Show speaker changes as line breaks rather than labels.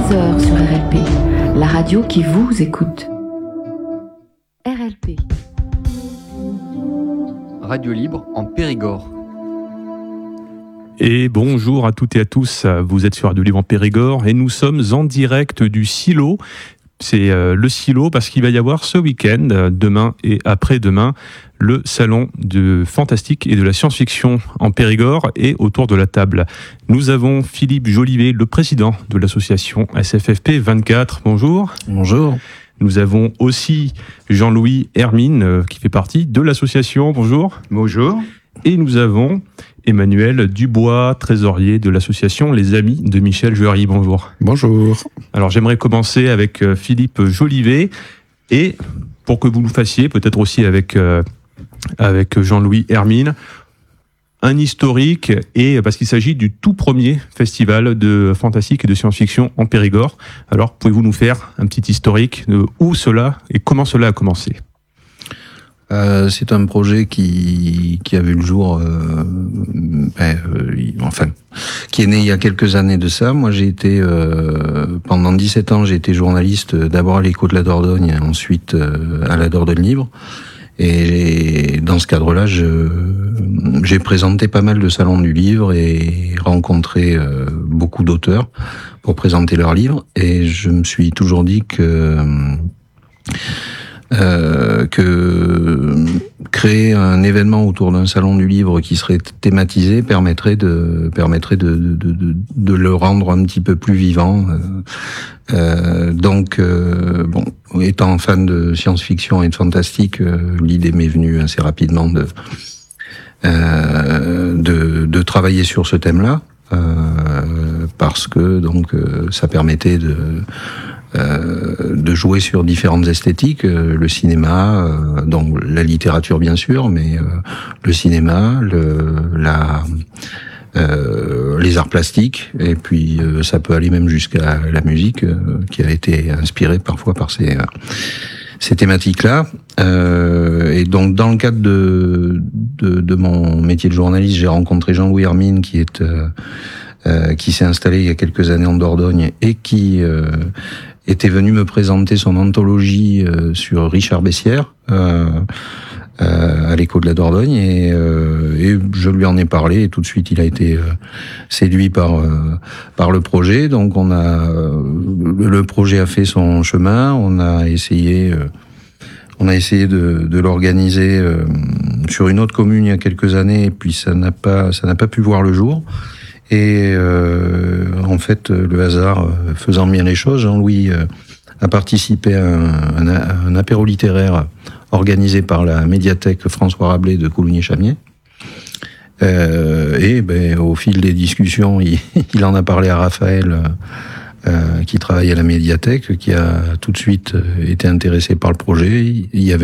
13h sur RLP, la radio qui vous écoute. RLP.
Radio libre en Périgord.
Et bonjour à toutes et à tous, vous êtes sur Radio Libre en Périgord et nous sommes en direct du Silo. C'est le Silo parce qu'il va y avoir ce week-end, demain et après-demain, le salon de fantastique et de la science-fiction en Périgord. Et autour de la table, nous avons Philippe Jolivet, le président de l'association SFFP 24. Bonjour.
Bonjour.
Nous avons aussi Jean-Louis Hermine qui fait partie de l'association. Bonjour.
Bonjour.
Et nous avons Emmanuel Dubois, trésorier de l'association Les Amis de Michel Juary. Bonjour.
Bonjour.
Alors j'aimerais commencer avec Philippe Jolivet et pour que vous nous fassiez, peut-être aussi avec Jean-Louis Hermine, un historique et parce qu'il s'agit du tout premier festival de fantastique et de science-fiction en Périgord. Alors pouvez-vous nous faire un petit historique de où cela et comment cela a commencé ?
C'est un projet qui a vu le jour, qui est né il y a quelques années de ça. Moi, j'ai été, pendant 17 ans, j'ai été journaliste, d'abord à l'Écho de la Dordogne, ensuite à la Dordogne Libre. Et dans ce cadre-là, j'ai présenté pas mal de salons du livre et rencontré beaucoup d'auteurs pour présenter leurs livres. Et je me suis toujours dit que créer un événement autour d'un salon du livre qui serait thématisé permettrait de le rendre un petit peu plus vivant. Donc, étant fan de science-fiction et de fantastique, l'idée m'est venue assez rapidement de travailler sur ce thème-là, parce que donc ça permettait de jouer sur différentes esthétiques, le cinéma, donc la littérature bien sûr, mais le cinéma, les arts plastiques, et puis ça peut aller même jusqu'à la musique, qui a été inspirée parfois par ces thématiques-là. Et donc dans le cadre de mon métier de journaliste, j'ai rencontré Jean-Louis Hermine qui s'est installé il y a quelques années en Dordogne et qui était venu me présenter son anthologie sur Richard Bessières à l'Écho de la Dordogne et je lui en ai parlé et tout de suite il a été séduit par le projet. Donc le projet a fait son chemin. On a essayé de l'organiser sur une autre commune il y a quelques années et puis ça n'a pas pu voir le jour. Et en fait, le hasard faisant bien les choses, Jean-Louis a participé à un apéro littéraire organisé par la médiathèque François Rabelais de Coulugny-Chamiers. Et au fil des discussions, il en a parlé à Raphaël, qui travaille à la médiathèque, qui a tout de suite été intéressé par le projet. Il y avait